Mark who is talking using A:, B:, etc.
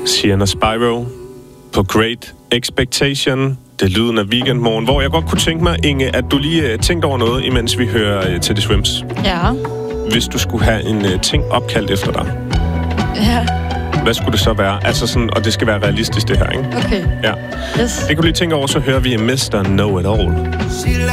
A: Sienna Spyro på Great Expectation. Det er lyden af weekendmorgen, hvor jeg godt kunne tænke mig, Inge, at du lige tænkte over noget, imens vi hører Teddy Swims.
B: Ja.
A: Hvis du skulle have en ting opkaldt efter dig.
B: Ja.
A: Hvad skulle det så være? Altså sådan, og det skal være realistisk, det her, ikke?
B: Okay.
A: Ja.
B: Yes.
A: Det kunne lige tænke over, så hører vi Mr. Know It All.